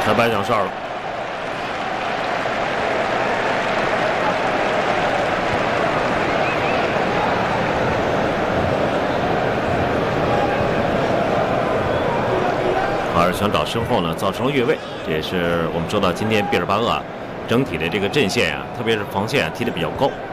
裁判讲事儿了。而想找身后呢，造成了越位，这也是我们说到今天毕尔巴鄂整体的这个阵线特别是防线踢得比较高。